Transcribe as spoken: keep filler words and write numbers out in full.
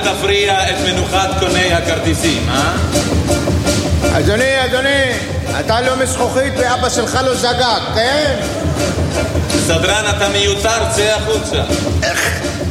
תפריע את מנוחת קוני הכרטיסים, אה? אדוני, אדוני, אתה לא משכוחית ואבא שלך לא זגג, כן? סדרן, אתה מיותר, צא החוצה. איך?